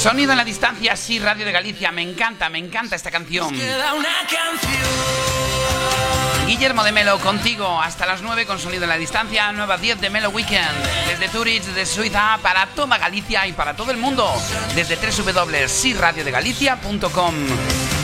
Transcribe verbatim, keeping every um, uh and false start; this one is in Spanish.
Sonido en la distancia, sí, Radio de Galicia. Me encanta, me encanta esta canción. Guillermo de Melo contigo hasta las nueve con Sonido en la distancia, nueve a diez de Melo Weekend. Desde Zurich, desde Suiza, para toda Galicia y para todo el mundo. Desde doble u doble u doble u punto si radio de galicia punto com.